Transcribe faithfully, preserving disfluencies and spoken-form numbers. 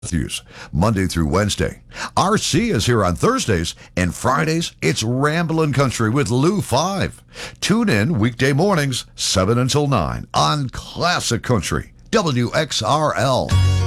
Matthews, Monday through Wednesday. R C is here on Thursdays, and Fridays, it's Ramblin' Country with Lou five. Tune in weekday mornings, seven until nine, on Classic Country, W X R L.